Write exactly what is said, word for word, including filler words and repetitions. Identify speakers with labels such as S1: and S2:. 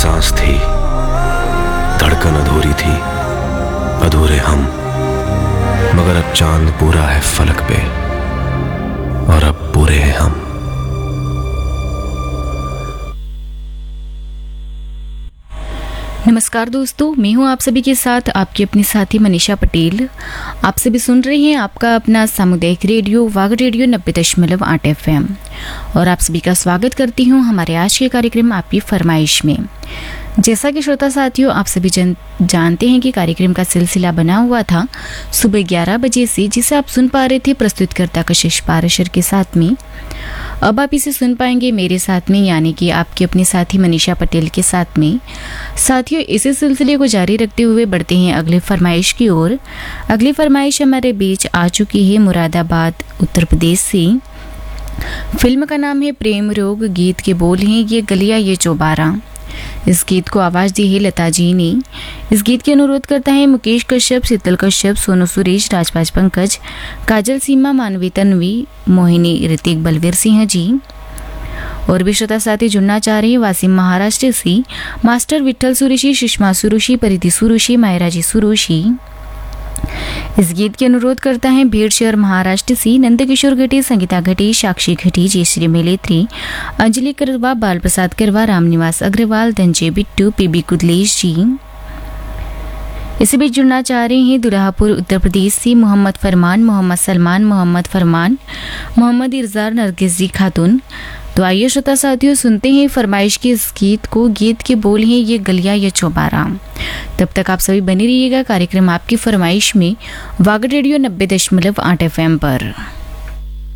S1: सांस थी, धड़कन अधूरी थी, अधूरे हम। मगर अब चांद पूरा है फलक पे और अब पूरे हैं हम।
S2: नमस्कार दोस्तों, मैं हूं आप सभी के साथ आपकी अपनी साथी मनीषा पटेल। आप सभी सुन रहे हैं आपका अपना सामुदायिक रेडियो वाग रेडियो नब्बे दशमलव आठ एफ एम और आप सभी का स्वागत करती हूं हमारे आज के कार्यक्रम आपकी फरमाइश में। जैसा कि श्रोता साथियों आप सभी जन, जानते हैं कि कार्यक्रम का सिलसिला बना हुआ था सुबह ग्यारह बजे से, जिसे आप सुन पा रहे थे प्रस्तुतकर्ता कशिश पाराशर के साथ में। अब आप इसे सुन पाएंगे मेरे साथ में, यानी कि आपकी अपनी साथी मनीषा पटेल के साथ में। साथियों, इसी सिलसिले को जारी रखते हुए बढ़ते हैं अगले फरमाइश की ओर। अगली फरमाइश हमारे बीच आ चुकी है मुरादाबाद उत्तर प्रदेश से। फिल्म का नाम है प्रेम रोग, गीत के बोल हैं ये गलियां ये चौबारा। इस गीत को आवाज दी है लता जी ने। इस गीत के अनुरोध करता है मुकेश कश्यप, शीतल कश्यप, सोनू सुरेश, राजपाज पंकज, काजल सीमा, मानवी तन्वी, मोहिनी ऋतिक, बलवीर सिंह जी और भी श्रोता साथी जुड़ना चाह रहे हैं वासिम महाराष्ट्र से। मास्टर विठल सुरेशी, सुषमा सुरुशी, परिधि सुरुशी, मायरा जी सुरुशी। इस गीत के अनुरोध करता है भीड़ शहर महाराष्ट्र से नंदकिशोर घटे, संगीता घटे, साक्षी घटी, जयश्री मेलेत्री, अंजलि करवा, बाल प्रसाद करवा, रामनिवास अग्रवाल, धनजय बिट्टू, पीबी कुदलेश जी। इसी बीच जुड़ना चाह रहे हैं दुल्हापुर उत्तर प्रदेश से मोहम्मद फरमान, मोहम्मद सलमान, मोहम्मद फरमान, मोहम्मद इरजार, नरगिस जी खातून। तो आइए श्रोता साथियों सुनते हैं फरमाइश के इस गीत को। गीत के बोल हैं ये गलियां ये चौबारा। तब तक आप सभी बने रहिएगा कार्यक्रम आपकी फरमाइश में वाग रेडियो नब्बे दशमलव आठ एफ एम पर।